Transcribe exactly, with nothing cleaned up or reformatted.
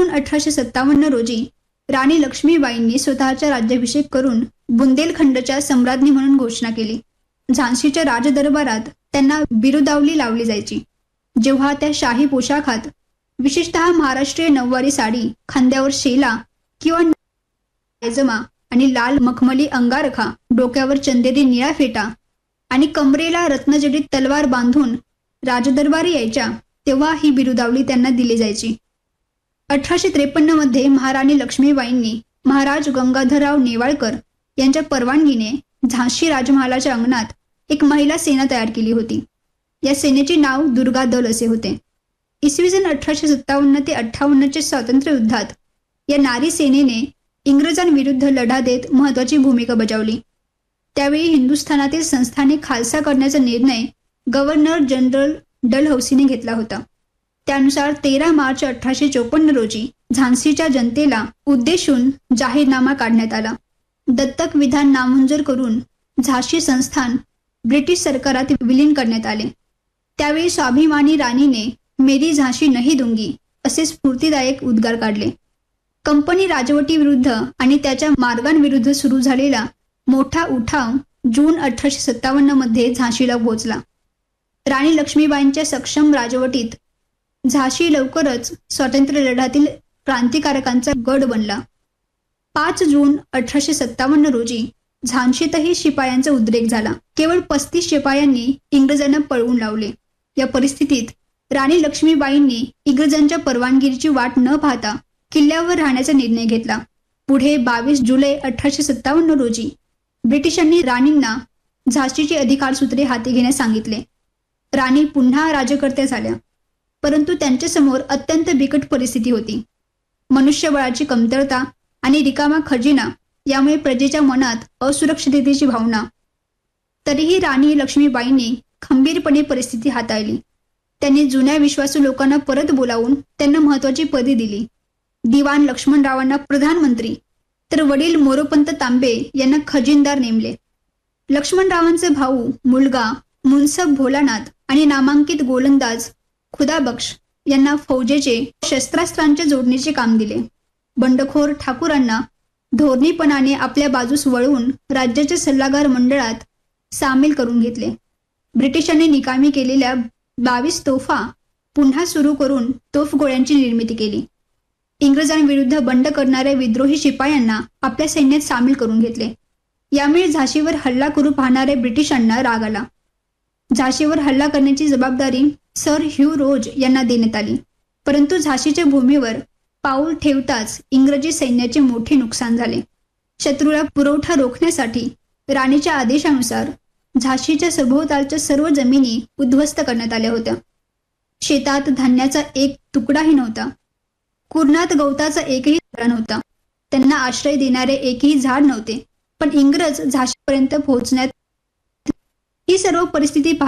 जून अठराशे सत्तावन्न रोजी राणी लक्ष्मीबाईंनी स्वतःचा राज्याभिषेक करून बुंदेलखंडच्या सम्राज्ञी म्हणून घोषणा केली. झाशीच्या राजदरबारात त्यांना बिरुदावली लावली जायची. जेव्हा त्या शाही पोशाखात, विशेषतः महाराष्ट्रीय नऊवारी साडी, खांद्यावर शेला किंवा पायजमा आणि लाल मखमली अंगारखा, डोक्यावर चंदेरी निळा फेटा आणि कमरेला रत्नजडित तलवार बांधून राजदरबारी यायच्या, तेव्हा ही बिरुदावली त्यांना दिली जायची. अठराशे त्रेपन्न मध्ये महाराणी लक्ष्मीबाईंनी महाराज गंगाधरराव नेवाळकर यांच्या परवानगीने झाशी राजमहालाच्या अंगणात एक महिला सेना तयार केली होती. या सेनेचे नाव दुर्गा दल असे होते. इसवी सन अठराशे सत्तावन्न ते अठ्ठावन्नच्या स्वातंत्र्य युद्धात या नारी सेनेने इंग्रजांविरुद्ध लढा देत महत्वाची भूमिका बजावली. त्यावेळी हिंदुस्थानातील संस्थाने खालसा करण्याचा निर्णय गव्हर्नर जनरल डलहौसीने घेतला होता. त्यानुसार तेरा मार्च अठराशे चोपन्न रोजी झाशीच्या जनतेला उद्देशून जाहीरनामा काढण्यात आला. दत्तक विधान नामंजूर करून झाशी संस्थान ब्रिटिश सरकारात विलीन करण्यात आले. त्यावेळी स्वाभिमानी राणीने मेरी झाशी नहीं दूंगी असे स्फूर्तिदायक उद्गार काढले. कंपनी राजवटीविरुद्ध आणि त्याच्या मार्गांविरुद्ध सुरू झालेला मोठा उठाव जून अठराशे सत्तावन्न मध्ये झाशीला पोहोचला. राणी लक्ष्मीबाईंच्या सक्षम राजवटीत झाशी लवकरच स्वातंत्र्य लढ्यातील क्रांतिकारकांचा गड बनला. पाच जून अठराशे सत्तावन्न रोजी झाशीतही शिपायांचा उद्रेक झाला. केवळ पस्तीस शिपायांनी इंग्रजांना पळवून लावले. या परिस्थितीत राणी लक्ष्मीबाईंनी इंग्रजांच्या परवानगीची वाट न पाहता किल्ल्यावर राहण्याचा निर्णय घेतला. पुढे बावीस जुलै अठराशे सत्तावन्न रोजी ब्रिटिशांनी राणींना झाशीची अधिकारसूत्रे हाती घेण्यास सांगितले. राणी पुन्हा राजकर्त्या झाल्या, परंतु त्यांच्यासमोर अत्यंत बिकट परिस्थिती होती. मनुष्यबळाची कमतरता आणि रिकामा खजिना यामुळे प्रजेच्या मनात असुरक्षिततेची भावना. तरीही राणी लक्ष्मीबाईंनी खंबीरपणे परिस्थिती हाताळली. त्यांनी जुन्या विश्वासू लोकांना परत बोलावून त्यांना महत्वाची पदे दिली. दिवाण लक्ष्मणरावांना प्रधानमंत्री तर वडील मोरोपंत तांबे यांना खजिनदार नेमले. लक्ष्मणरावांचे भाऊ, मुलगा मुन्सब भोलानाथ आणि नामांकित गोलंदाज खुदाबक्ष यांना फौजेचे शस्त्रास्त्रांच्या जोडणीचे काम दिले. बंडखोर ठाकूरांना धोरणीपणाने आपल्या बाजूस वळवून राज्याच्या सल्लागार मंडळात सामील करून घेतले. ब्रिटिशांनी निकामी केलेल्या बावीस तोफा पुन्हा सुरू करून तोफगोळ्यांची निर्मिती केली. इंग्रजांविरुद्ध बंड करणाऱ्या विद्रोही शिपायांना आपल्या सैन्यात सामील करून घेतले. यामुळे झाशीवर हल्ला करू पाहणाऱ्या ब्रिटिशांना राग आला. झाशीवर हल्ला करण्याची जबाबदारी सर ह्यू रोज यांना देण्यात आली. परंतु झाशीच्या भूमीवर पाऊल ठेवताच इंग्रजी सैन्याचे मोठे नुकसान झाले. शत्रूला पुरवठा रोखण्यासाठी राणीच्या आदेशानुसार झाशीच्या सभोवतालच्या सर्व जमिनी उद्ध्वस्त करण्यात आल्या होत्या. शेतात धान्याचा एक तुकडाही नव्हता. कुरणात गवताचा एकही झाड नव्हता. त्यांना आश्रय देणारे एकही झाड नव्हते. पण इंग्रज झाशीपर्यंत पोहोचण्यात ही सर्व परिस्थिती